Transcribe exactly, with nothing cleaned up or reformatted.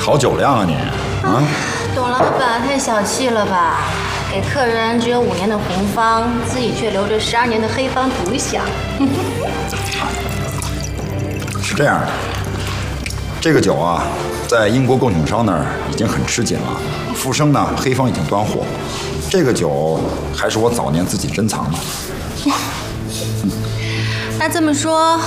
好酒量啊你！啊， 董老板太小气了吧？给客人只有五年的红方，自己却留着十二年的黑方独享。 是这样的，这个酒啊，在英国供应商那儿已经很吃紧了。富生呢，黑方已经端货，这个酒还是我早年自己珍藏的。 那这么说，